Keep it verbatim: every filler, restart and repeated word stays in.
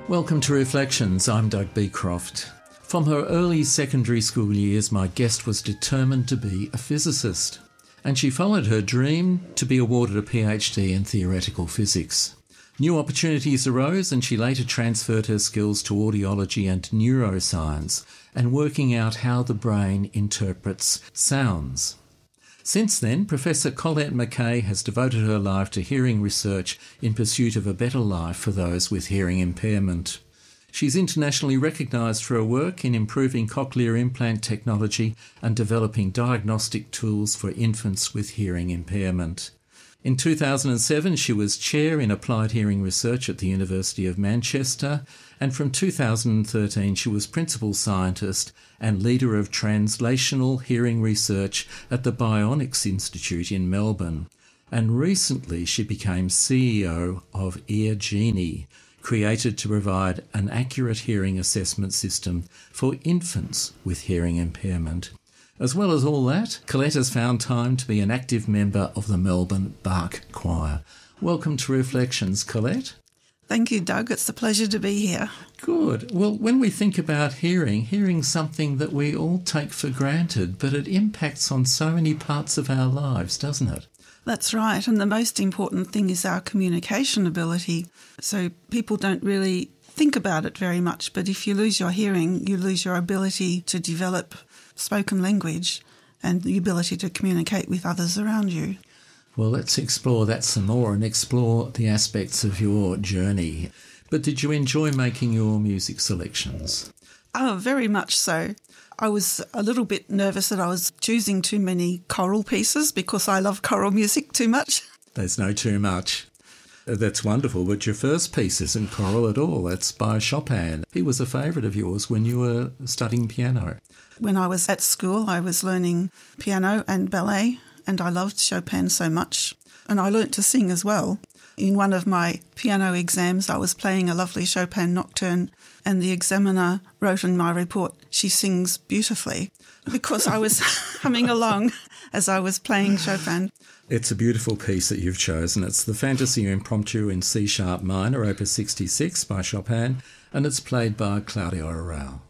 Welcome to Reflections. I'm Doug Beecroft. From her early secondary school years, my guest was determined to be a physicist, and she followed her dream to be awarded a PhD in theoretical physics. New opportunities arose, and she later transferred her skills to audiology and neuroscience and working out how the brain interprets sounds. Since then, Professor Colette McKay has devoted her life to hearing research in pursuit of a better life for those with hearing impairment. She's internationally recognised for her work in improving cochlear implant technology and developing diagnostic tools for infants with hearing impairment. In two thousand seven, she was Chair in Applied Hearing Research at the University of Manchester, and from two thousand thirteen she was Principal Scientist and Leader of Translational Hearing Research at the Bionics Institute in Melbourne. And recently she became C E O of EarGenie, created to provide an accurate hearing assessment system for infants with hearing impairment. As well as all that, Colette has found time to be an active member of the Melbourne Bach Choir. Welcome to Reflections, Colette. Thank you, Doug. It's a pleasure to be here. Good. Well, when we think about hearing, hearing's something that we all take for granted, but it impacts on so many parts of our lives, doesn't it? That's right. And the most important thing is our communication ability. So people don't really think about it very much, but if you lose your hearing, you lose your ability to develop spoken language and the ability to communicate with others around you. Well, let's explore that some more and explore the aspects of your journey. But did you enjoy making your music selections? Oh, very much so. I was a little bit nervous that I was choosing too many choral pieces because I love choral music too much. There's no too much. That's wonderful, but your first piece isn't choral at all. That's by Chopin. He was a favourite of yours when you were studying piano. When I was at school, I was learning piano and ballet, and I loved Chopin so much. And I learnt to sing as well. In one of my piano exams, I was playing a lovely Chopin nocturne, and the examiner wrote in my report, "She sings beautifully," because I was humming along as I was playing Chopin. It's a beautiful piece that you've chosen. It's the Fantasy Impromptu in C-sharp minor, opus sixty-six by Chopin, and it's played by Claudio Arrau.